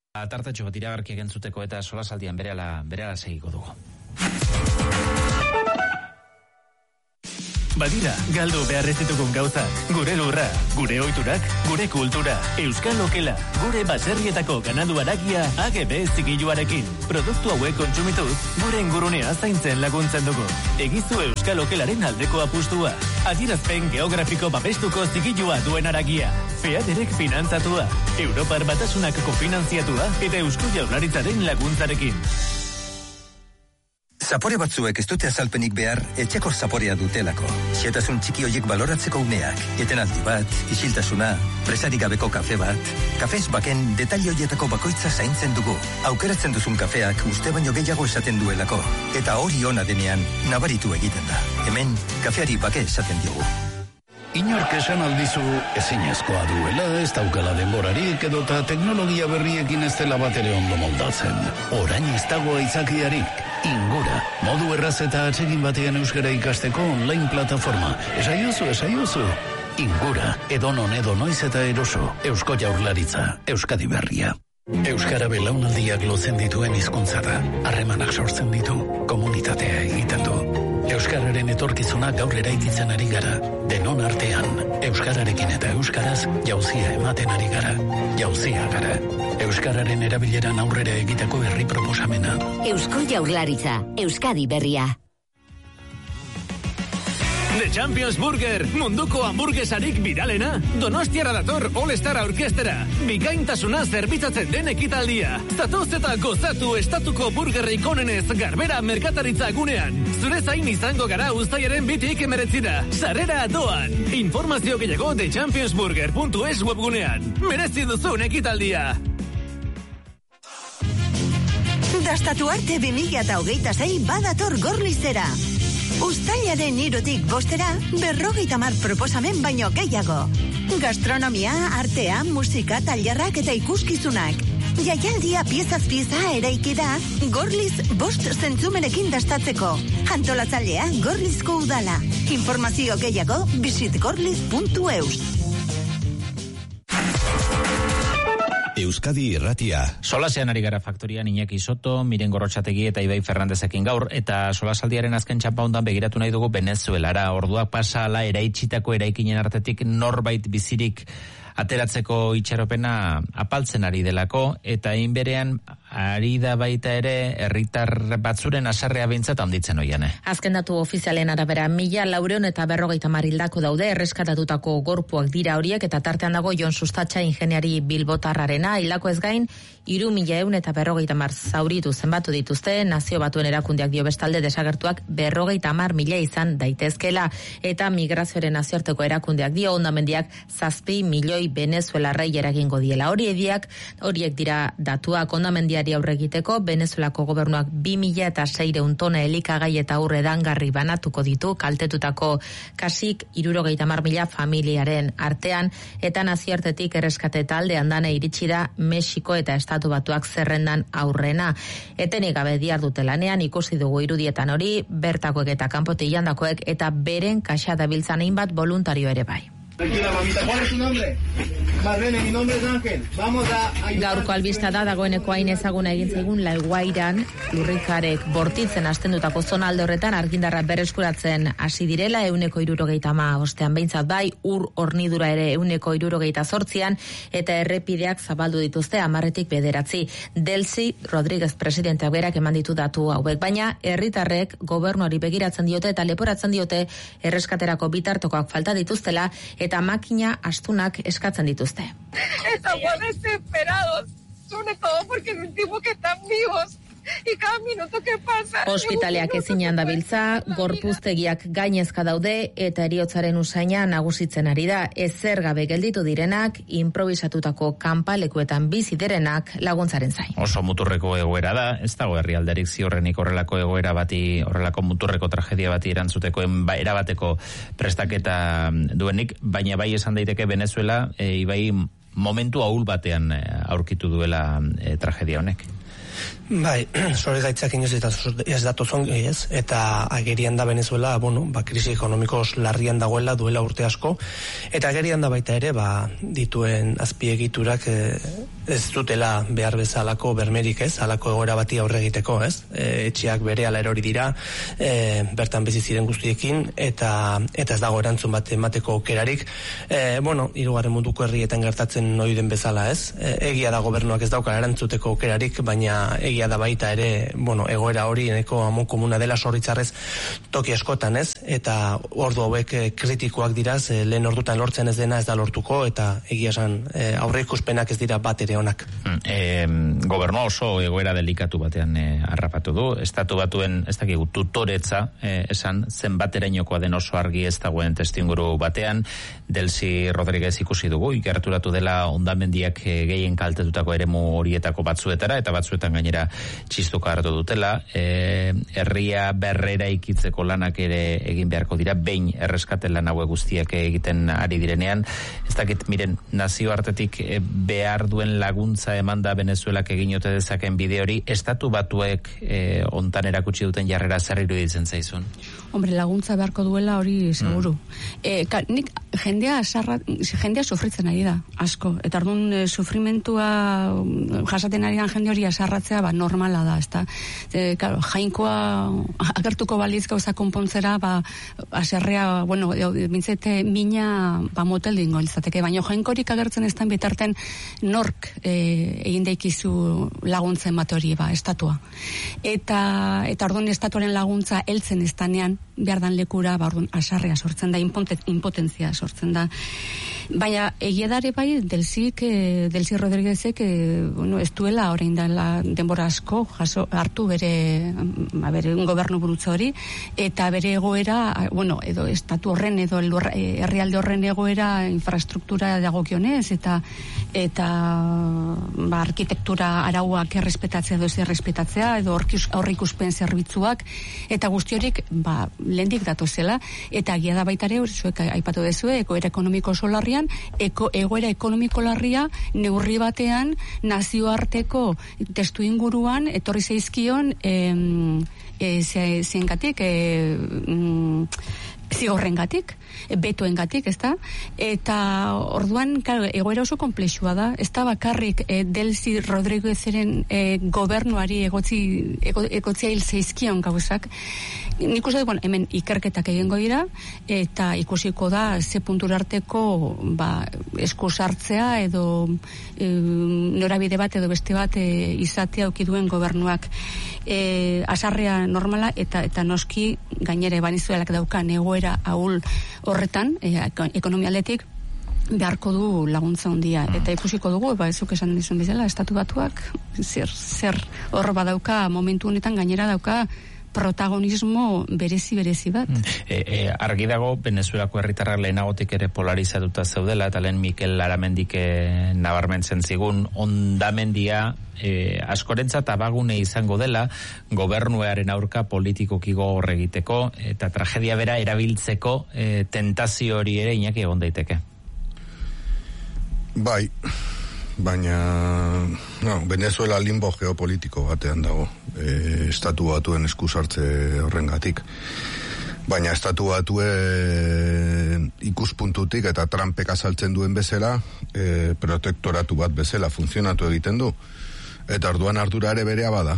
Tartetxo bat iragarkiak entzuteko eta solasaldian berehala segiko dugu. Badira, galdu behar ez ditugun gauzak, gure lurra, gure ohiturak, gure kultura, euskal okela, gure baserrietako ganadu haragia AGB zigiluarekin. Produktu hauek kontsumituz, gure ingurunea zaintzen laguntzen dugu. Egizu euskal okelaren aldeko apustua. Adierazpen geografiko babestuko zigilua duen haragia. FEADERek finantzatua, Europar Batasunak kofinantziatua eta Eusko Jaurlaritzaren laguntzarekin. Zapore batzuek ez dute azalpenik behar etxeko zaporea dutelako. Xehetasun txiki hoiek baloratzeko uneak, etenaldi bat, isiltasuna, presarik gabeko kafe bat. Kafez baken detalle hoietako bakoitza zaintzen dugu. Aukeratzen duzun kafeak uste baino gehiago esaten duelako. Eta hori ona denean nabaritu egiten da. Hemen, kafeari bake esaten diogu. Inork esan aldizu ezinezkoa duela, ez daukala denborarik edota teknologia berriekin ez dela bat ere ondo moldatzen. Orain ez dago aitzakiarik. Ingura, modu erraz eta atsegin batean euskara ikasteko online plataforma. Esaiozu. Ingura, edonon edo noiz eta eroso. Eusko Jaurlaritza, Euskadi Berria. Euskara belaunaldiak lotzen dituen hizkuntza da. Harremanak sortzen ditu, komunitatea egiten du. Euskararen etorkizuna gaur eraikitzen ari gara. Denon artean, euskararekin eta euskaraz jauzia ematen ari gara. Jauzia gara. Euskararen erabileran aurrera egiteko herri proposamena. Eusko Jaurlaritza, Euskadi Berria. The Champions Burger, munduko hamburguesarik biralena. Donostiara dator All Star Orkestera. Bikaintasuna zerbitzatzen den ekitaldia. Zatoz eta gozatu estatuko burgerrik onenez Garbera merkataritza gunean. Zure zain izango gara uztailaren 2tik 19. Sarrera doan. Informazio gehiago thechampionsburger.es webgunean. Merezi duzun ekitaldia. Dastatu arte 2026 badator Gorlizera. Uztailaren 3tik 5 50 proposamen baino gehiago. Gastronomia, artea, musika, tailerrak eta ikuskizunak. Jaialdia piezaz pieza eraiki da Gorliz 5 zentzumenekin dastatzeko. Antolatzailea Gorlizko udala. Informazio gehiago visitgorliz.eus. Euskadi Irratia. Solasean ari gara faktorian Iñaki Soto, Miren Gorrotxategi eta Ibai Fernandezekin gaur, eta solasaldiaren azken txapa hondan begiratu nahi dugu Venezuelara. Orduak pasa ala eraitsitako eraikinen artetik norbait bizirik ateratzeko itxaropena apaltzen ari delako, eta inberean ari da baita ere herritar batzuren haserrea behintzat handitzen oian. Azken datu ofizialen arabera 1450 hildako daude, erreskatatutako gorpuak dira horiek, eta tartean dago Jon Sustatxa ingeniari bilbotarrarena. Hildako ez gain 3150 zauritu zenbatu dituzte. Nazio Batuen erakundeak dio bestalde desagertuak 50.000 izan daitezkela, eta migrazioaren nazioarteko erakundeak dio hondamendiak 7 milioi venezuelarrei eragingo diela. Horiek dira datuak. Hondamendiari aurre egiteko Venezuelako gobernuak 2600 tona elikagai eta aurre dangarri banatuko ditu kaltetutako kasik 70.000 familiaren artean, eta nazioartetik erreskate talde andana iritsi da Mexiko eta Estatu Batuak zerrendan aurrena. Etenik gabe diardute lanean, ikusi dugu irudietan hori, bertakoek eta kanpotik jandakoek, eta beren kaxa dabiltzan hainbat voluntario ere bai. Tranquila, mamita, ¿cuál es tu nombre? Marlene, mi nombre es Ángel. Vamos a ayudar. Gaurko albista da dagoeneko hain ezaguna egin zaigun La Guairan, lurrikarek bortitzen astendutako zona alde horretan argindarra bereskuratzen hasi direla 175 behintzat bai, ur hornidura ere 178 eta errepideak zabaldu dituzte 10-tik 9. Delcy Rodríguez presidenteak berak eman ditu datu hauek, baina herritarrek gobernuari begiratzen diote eta leporatzen diote erreskaterako bitartekoak falta dituztela, eta makina astunak eskatzen dituzte. Estamos desesperados, sobre todo porque sentimos que están vivos. Y cada minuto que pasa... Ospitaleak ezinean dabiltza, gorpuztegiak gainezka daude, eta heriotzaren usaina nagusitzen ari da. Ezer gabe gelditu direnak, improvisatutako kanpalekuetan bizi direnak laguntzaren zain. Oso muturreko egoera da, ez dago herrialderik ziurrenik horrelako egoera bati, horrelako muturreko tragedia bati erantzuteko erabateko prestaketa duenik, baina bai esan daiteke Venezuela, Ibai momentu ahul batean aurkitu duela tragedia honek. Bai, sore gaitzak inoz ez datozon, ez? Eta agerian da Venezuela, krisi ekonomikoz larrian dagoela duela urte asko, eta agerian da baita ere, dituen azpiegiturak ez dutela behar bezalako bermerik, ez? Halako egoera bati aurre egiteko, ez? Etxeak berehala erori dira, bertan bizi ziren guztiekin, eta ez dago erantzun bat emateko aukerarik. Hirugarren munduko herrietan gertatzen ohi den bezala, ez? Egia da gobernuak ez dauka erantzuteko aukerarik, baina egia da baita ere, egoera hori eneko amonkomuna dela zorritzarrez toki askotan, ez? Eta ordu hauek kritikoak diraz, lehen ordutan lortzen ez dena ez da lortuko, eta egia esan aurreikuspenak ez dira bat ere onak. Gobernua oso egoera delikatu batean harrapatu du, estatu batuen, ez dakigu, tutoretza, esan zenbaterainokoa den oso argi ez dagoen testuinguru batean. Delcy Rodríguez ikusi dugu, ikerturatu dela hondamendiak gehien kaltetutako eremu horietako batzuetara, eta batzuetan gainera txistuka hartu dutela. Herria berrera ikitzeko lanak ere egin beharko dira, behin erreskate lan hauek guztiak egiten ari direnean. Ez dakit, miren, nazioartetik behar duen laguntza eman da Venezuelak egin ote dezaken bide hori, estatu batuek ontan erakutsi duten jarrera zer iruditzen zaizun? Hombre, laguntza beharko duela hori seguru. Nik jendea sufritzen ari da, asko. Eta orduan sufrimentua jasaten ari da jende hori asarratzea, normala da, ezta. Jainkoa agertuko balitz gauza konpontzera, aserrea, bintzete mina motel dingo izateke, baina jainkorik agertzen ez den bitarten nork egin daikizu laguntzen bat hori, estatua. Eta orduan estatuaren laguntza heltzen ez danean, behar dan lekura, asarrea sortzen da, impotentzia sortzen da. Baina egia dare bai, Delcy Rodríguezek ez duela orain dela denbora asko hartu bere gobernu burutza hori, eta bere egoera, edo estatu horren edo herrialde horren egoera infrastruktura dagokionez, eta arkitektura arauak errespetatzea edo ez errespetatzea, edo aurreikuspen zerbitzuak, eta guzti horik lehendik datozela, eta agia da baitare, zuek aipatu dezue, egoera ekonomiko oso larrian, egoera ekonomiko larria neurri batean nazioarteko testu inguruan etorri zaizkion zengatik zigorrengatik, betoengatik, ezta? Eta orduan, egoera oso konplexua da, ez da bakarrik Delcy Rodríguezeren gobernuari egotzia hil zeizkion gauzak. Nik uste, hemen ikerketak egingo dira, eta ikusiko da ze puntura arteko esku sartzea edo norabide bat edo beste bat izatea aukiduen gobernuak. Asarrea normala eta noski gainere Venezuelak daukan egoera ahul horretan, ekonomialetik beharko du laguntza handia, eta ikusiko dugu, ezuk esan dizun bezala, estatu batuak zer hor badauka momentu honetan gainera dauka protagonismo berezi bat. Argi dago, Venezuelako herritarrak lehenagotik ere polarizatuta zeudela, eta lehen Mikel Laramendik nabarmentzen zigun, hondamendia askorentzat abagune izango dela gobernuaren aurka politikoki gogor egiteko, eta tragedia bera erabiltzeko tentazio hori ere Iñaki egon daiteke. Bai, baina Venezuela limbo geopolitiko batean dago, estatu batuen eskusartze horrengatik. Baina estatu batuen ikuspuntutik eta Trumpek azaltzen duen bezala, protektoratu bat bezala funtzionatu egiten du. Eta orduan ardura ere berea bada.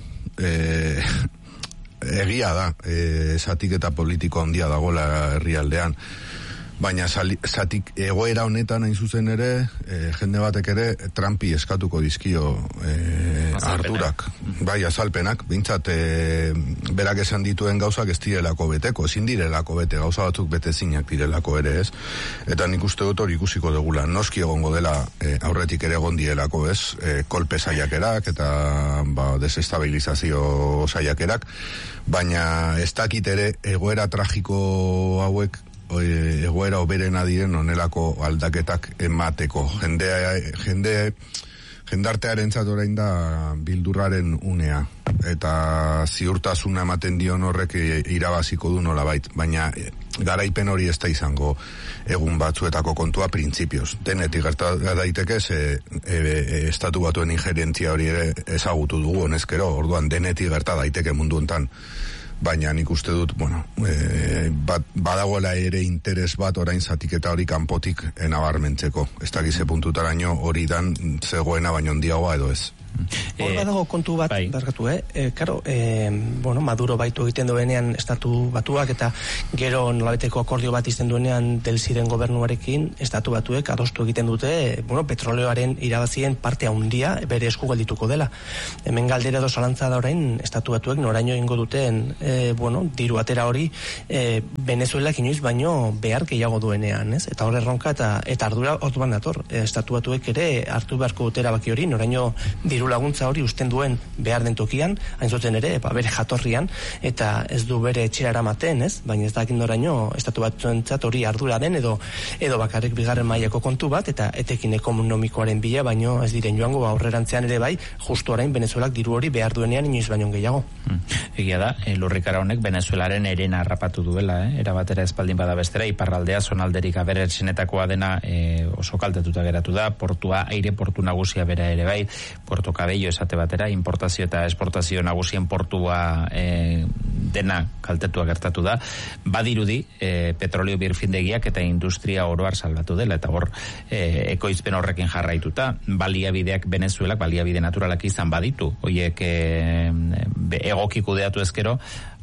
Egia da, zatik eta politiko handia dagoela herrialdean. Baina zatik egoera honetan hain zuzen ere, jende batek ere Trumpi eskatuko dizkio ardurak. Bai, azalpenak. Bintzat, berak esan dituen gauzak ez direlako beteko, ezin direlako bete, gauza batzuk betezinak direlako ere, ez? Eta nik uste dut hori ikusiko dugula. Noski egongo dela aurretik ere egon dielako, ez? Kolpe saiakerak eta desestabilizazio saiakerak, baina ez dakit ere egoera tragiko hauek egoera oberena diren onelako aldaketak emateko. Jendartearen orain da bildurraren unea, eta ziurtasuna ematen dion horrek irabaziko du nolabait, baina garaipen hori ez da izango egun batzuetako kontua printzipioz. Denetik gerta daiteke estatu batuen injerentzia hori ere ezagutu dugu honezkero, orduan denetik gerta daiteke mundu hontan. Baina nik uste dut, badagoela ere interes bat orain zatiketa hori kanpotik enabarmentzeko. Ez dakize puntutaraino hori dan zegoena baino handiagoa edo ez. Hor badago kontu bat, barkatu, Maduro baitu egiten duenean estatu batuak eta gero nolabeteko akordio bat izten duenean Delziren gobernuarekin estatu batuek adostu egiten dute, petroleoaren irabazien parte handia bere esku geldituko dela. Hemen galdera edo zalantza da orain estatu batuek noraino ingo duten diru atera hori Venezuelak inoiz baino behar gehiago duenean, ez? Eta hor erronka eta ardura orduan dator. Estatu batuek ere hartu beharko dutera baki hori, noraino diru laguntza hori usten duen behar den tokian, hain zuzen ere, bere jatorrian, eta ez du bere etxera eramaten, ez? Baina ez dakin noraino estatu batzuentzat hori ardura den edo bakarrik bigarren mailako kontu bat, eta etekin ekonomikoaren bila, baino ez diren joango aurrerantzean ere bai, justu orain Venezuelak diru hori behar duenean inoiz baino gehiago. Egia da, lurrikara honek Venezuelaren erena harrapatu duela, erabatera espaldin bada bestera, iparraldea zonalderik aberatsenetakoa dena oso kaltetuta geratu da, portua, aireportu nagusia bera ere bai, Puerto Cabello esate batera, importazio eta esportazio nagusien portua dena kaltetua gertatu da, badirudi petrolio birfindegiak eta industria oroar salbatu dela, eta hor ekoizpen horrekin jarraituta, baliabideak Venezuelak, baliabide naturalak izan baditu, hoiek egoki kudeatu ezkero,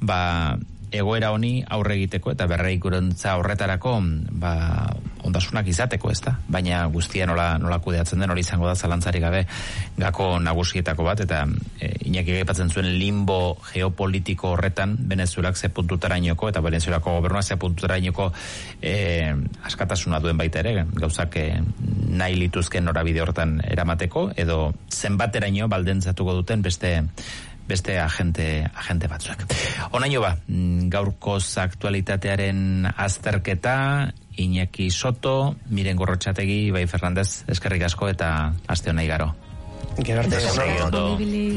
egoera honi aurre egiteko eta berreraikuntza horretarako ondasunak izateko, ezta? Baina guztia nola kudeatzen den hori izango da zalantzarik gabe gako nagusietako bat, eta Iñaki aipatzen zuen limbo geopolitiko horretan Venezuelak ze puntutarainoko eta Venezuelako gobernua ze puntutarainoko askatasuna duen baita ere, gauzak nahi lituzken norabide horretan eramateko, edo zenbateraino baldentzatuko duten beste agente batzuek. Onaino gaurkoz aktualitatearen azterketa, Iñaki Soto, Miren Gorrotxategi, Bai Fernandez, eskerrik asko eta aste honai garo. Gero arte.